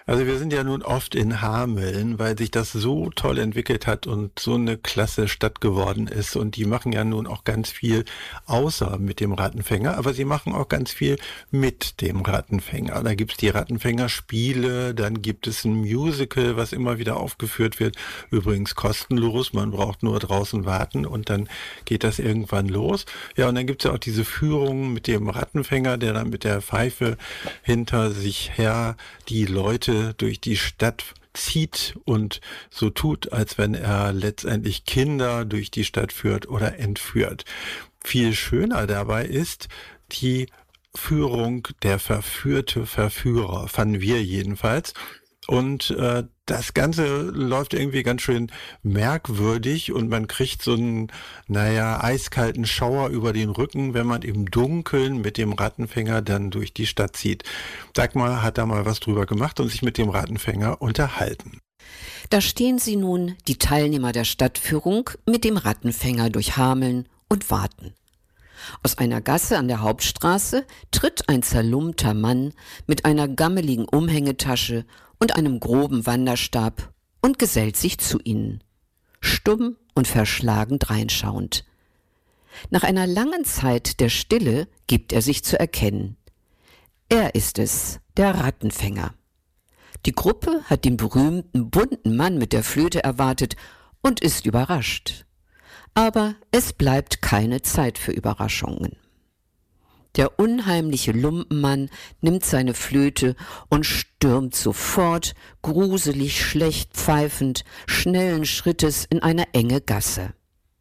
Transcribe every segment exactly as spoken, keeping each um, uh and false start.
Also wir sind ja nun oft in Hameln, weil sich das so toll entwickelt hat und so eine klasse Stadt geworden ist. Und die machen ja nun auch ganz viel außer mit dem Rattenfänger, aber sie machen auch ganz viel mit dem Rattenfänger. Da gibt's die Rattenfänger-Spiele, dann gibt es ein Musical, was immer wieder aufgeführt wird. Übrigens kostenlos, man braucht nur draußen warten und dann geht das irgendwann los. Ja, und dann gibt's ja auch diese Führung mit dem Rattenfänger, der dann mit der Pfeife hinter sich her die Leute durch die Stadt zieht und so tut, als wenn er letztendlich Kinder durch die Stadt führt oder entführt. Viel schöner dabei ist die Führung der verführte Verführer, fanden wir jedenfalls. Und äh, das Ganze läuft irgendwie ganz schön merkwürdig und man kriegt so einen, naja, eiskalten Schauer über den Rücken, wenn man im Dunkeln mit dem Rattenfänger dann durch die Stadt zieht. Dagmar hat da mal was drüber gemacht und sich mit dem Rattenfänger unterhalten. Da stehen sie nun, die Teilnehmer der Stadtführung, mit dem Rattenfänger durch Hameln und warten. Aus einer Gasse an der Hauptstraße tritt ein zerlumpter Mann mit einer gammeligen Umhängetasche und einem groben Wanderstab und gesellt sich zu ihnen, stumm und verschlagen dreinschauend. Nach einer langen Zeit der Stille gibt er sich zu erkennen. Er ist es, der Rattenfänger. Die Gruppe hat den berühmten bunten Mann mit der Flöte erwartet und ist überrascht. Aber es bleibt keine Zeit für Überraschungen. Der unheimliche Lumpenmann nimmt seine Flöte und stürmt sofort, gruselig schlecht pfeifend, schnellen Schrittes in eine enge Gasse.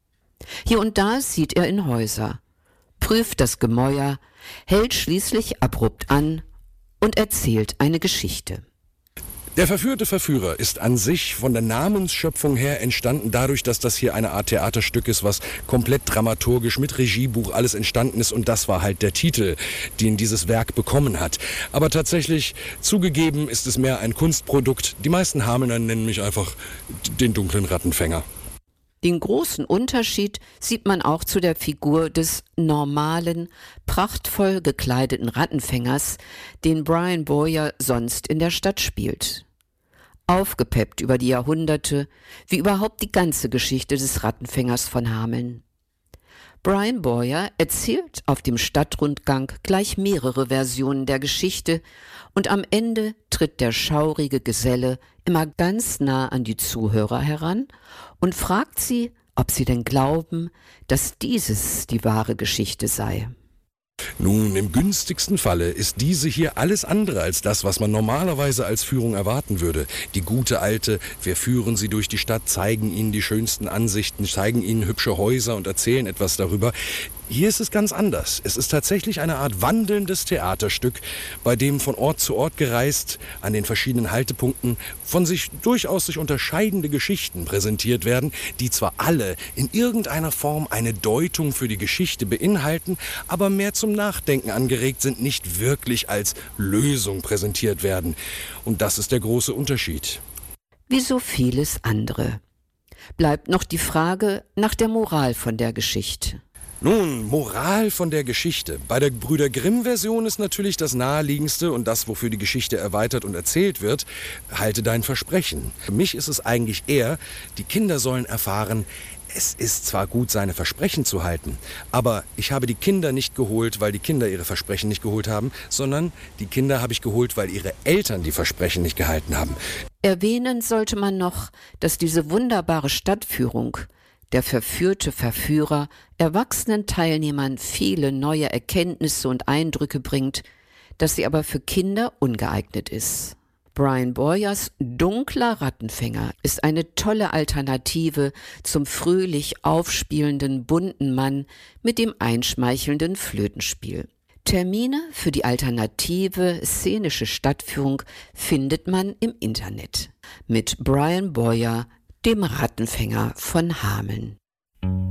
Hier und da sieht er in Häuser, prüft das Gemäuer, hält schließlich abrupt an und erzählt eine Geschichte. Der verführte Verführer ist an sich von der Namensschöpfung her entstanden dadurch, dass das hier eine Art Theaterstück ist, was komplett dramaturgisch mit Regiebuch alles entstanden ist und das war halt der Titel, den dieses Werk bekommen hat. Aber tatsächlich, zugegeben, ist es mehr ein Kunstprodukt. Die meisten Hamelner nennen mich einfach den dunklen Rattenfänger. Den großen Unterschied sieht man auch zu der Figur des normalen, prachtvoll gekleideten Rattenfängers, den Brian Boyer sonst in der Stadt spielt. Aufgepeppt über die Jahrhunderte, wie überhaupt die ganze Geschichte des Rattenfängers von Hameln. Brian Boyer erzählt auf dem Stadtrundgang gleich mehrere Versionen der Geschichte und am Ende tritt der schaurige Geselle immer ganz nah an die Zuhörer heran und fragt sie, ob sie denn glauben, dass dieses die wahre Geschichte sei. Nun, im günstigsten Falle ist diese hier alles andere als das, was man normalerweise als Führung erwarten würde. Die gute alte, wir führen Sie durch die Stadt, zeigen Ihnen die schönsten Ansichten, zeigen Ihnen hübsche Häuser und erzählen etwas darüber. Hier ist es ganz anders. Es ist tatsächlich eine Art wandelndes Theaterstück, bei dem von Ort zu Ort gereist, an den verschiedenen Haltepunkten von sich durchaus sich unterscheidende Geschichten präsentiert werden, die zwar alle in irgendeiner Form eine Deutung für die Geschichte beinhalten, aber mehr zum Nachdenken angeregt sind, nicht wirklich als Lösung präsentiert werden. Und das ist der große Unterschied. Wie so vieles andere. Bleibt noch die Frage nach der Moral von der Geschichte. Nun, Moral von der Geschichte. Bei der Brüder Grimm-Version ist natürlich das Naheliegendste und das, wofür die Geschichte erweitert und erzählt wird, halte dein Versprechen. Für mich ist es eigentlich eher, die Kinder sollen erfahren, es ist zwar gut, seine Versprechen zu halten, aber ich habe die Kinder nicht geholt, weil die Kinder ihre Versprechen nicht geholt haben, sondern die Kinder habe ich geholt, weil ihre Eltern die Versprechen nicht gehalten haben. Erwähnen sollte man noch, dass diese wunderbare Stadtführung, der verführte Verführer, erwachsenen Teilnehmern viele neue Erkenntnisse und Eindrücke bringt, dass sie aber für Kinder ungeeignet ist. Brian Boyers dunkler Rattenfänger ist eine tolle Alternative zum fröhlich aufspielenden bunten Mann mit dem einschmeichelnden Flötenspiel. Termine für die alternative szenische Stadtführung findet man im Internet. Mit Brian Boyer, dem Rattenfänger von Hameln.